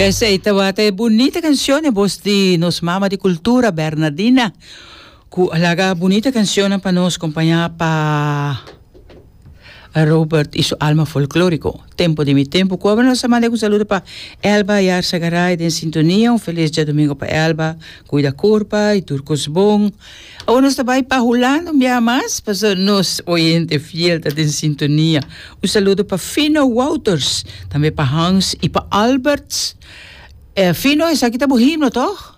Essa é uma bonita canção, voz de nos mama de cultura, Bernardina. Alaga bonita canção para nos acompanhar para Robert e sua alma folclórico. Tempo de mi tempo. Como nós chamamos um saludo para Elba e Arsa Garay em sintonia. Feliz dia domingo para Elba. Cuida corpa e turcos bom. Agora nós também para Rolando, minha mais, para nós oyente fiel em sintonia. Saludo para Fino Wouters, também para Hans e para Alberts. Fino, essa aqui está o himno, toch?